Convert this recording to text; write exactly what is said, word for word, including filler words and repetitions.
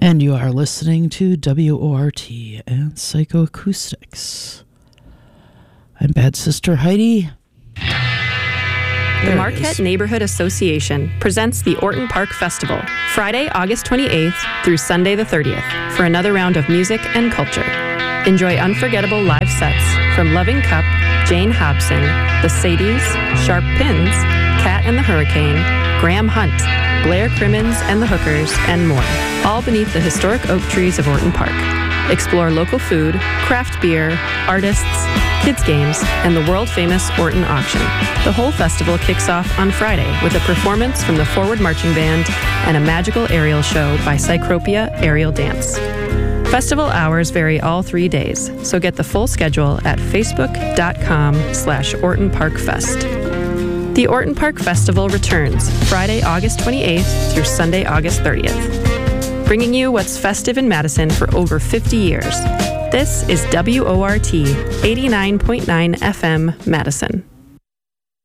And you are listening to W O R T and Psychoacoustics. I'm Bad Sister Heidi. The Marquette Neighborhood Association presents the Orton Park Festival, Friday, August twenty-eighth through Sunday the thirtieth, for another round of music and culture. Enjoy unforgettable live sets from Loving Cup, Jane Hobson, The Sadies, Sharp Pins, Cat and the Hurricane, Graham Hunt, Blair Crimmins and the Hookers, and more, all beneath the historic oak trees of Orton Park. Explore local food, craft beer, artists, kids games, and the world-famous Orton Auction. The whole festival kicks off on Friday with a performance from the Forward Marching Band and a magical aerial show by Cycropia Aerial Dance. Festival hours vary all three days, so get the full schedule at facebook.com slash Orton Park Fest. The Orton Park Festival returns Friday, August twenty-eighth through Sunday, August thirtieth, bringing you what's festive in Madison for over fifty years. This is W O R T eighty-nine point nine F M Madison.